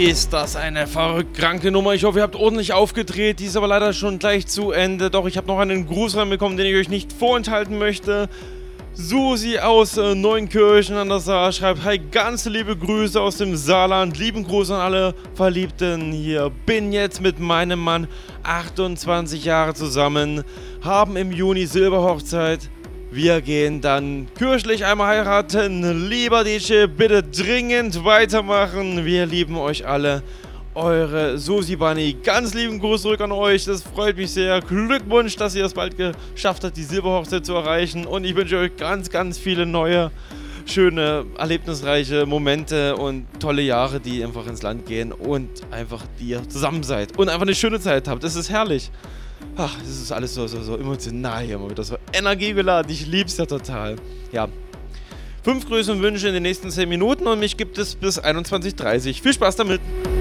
Ist das eine verrückt kranke Nummer? Ich hoffe, ihr habt ordentlich aufgedreht. Die ist aber leider schon gleich zu Ende. Doch ich habe noch einen Gruß reinbekommen, den ich euch nicht vorenthalten möchte. Susi aus Neunkirchen an der Saar schreibt: Hi, ganz liebe Grüße aus dem Saarland. Lieben Gruß an alle Verliebten hier. Bin jetzt mit meinem Mann 28 Jahre zusammen. Haben im Juni Silberhochzeit. Wir gehen dann kirchlich einmal heiraten. Lieber DJ, bitte dringend weitermachen. Wir lieben euch alle. Eure Susi Bunny. Ganz lieben Gruß zurück an euch. Das freut mich sehr. Glückwunsch, dass ihr es bald geschafft habt, die Silberhochzeit zu erreichen. Und ich wünsche euch ganz, ganz viele neue, schöne, erlebnisreiche Momente und tolle Jahre, die einfach ins Land gehen und einfach die ihr zusammen seid und einfach eine schöne Zeit habt. Das ist herrlich. Ach, das ist alles so emotional hier, immer wieder so energiegeladen. Ich lieb's ja total. Ja. 5 Grüße und Wünsche in den nächsten 10 Minuten und mich gibt es bis 21:30 Uhr. Viel Spaß damit!